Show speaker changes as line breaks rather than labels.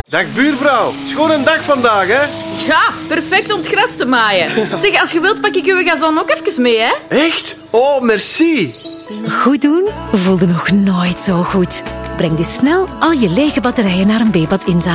Dag buurvrouw, schoon een dag vandaag, hè?
Ja, perfect om het gras te maaien. Zeg, als je wilt pak ik uw gazon ook even mee, hè?
Echt? Oh, merci.
Goed doen voelde nog nooit zo goed. Breng dus snel al je lege batterijen naar een Bepad inzameling.